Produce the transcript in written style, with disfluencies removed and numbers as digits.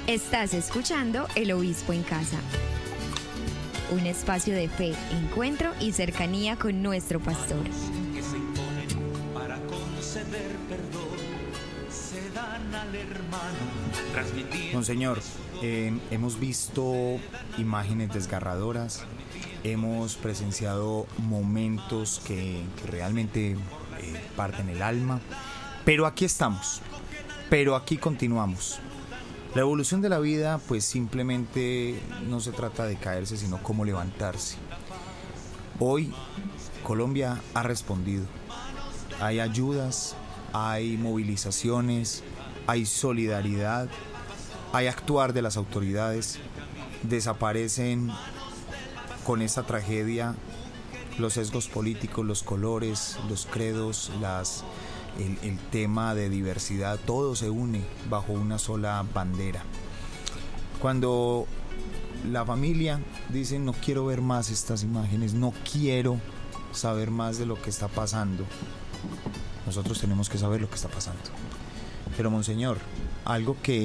Estás escuchando El Obispo en Casa, un espacio de fe, encuentro y cercanía con nuestro pastor. Que se imponen para conceder perdón, se dan al hermano, transmitiendo. Monseñor, hemos visto imágenes desgarradoras, hemos presenciado momentos que realmente parten el alma, pero aquí estamos, pero aquí continuamos. La evolución de la vida pues simplemente no se trata de caerse, sino cómo levantarse. Hoy Colombia ha respondido. Hay ayudas, hay movilizaciones, hay solidaridad, hay actuar de las autoridades. Desaparecen con esta tragedia los sesgos políticos, los colores, los credos, el tema de diversidad, todo se une bajo una sola bandera. Cuando la familia dice no quiero ver más estas imágenes, no quiero saber más de lo que está pasando, nosotros tenemos que saber lo que está pasando. Pero Monseñor, algo que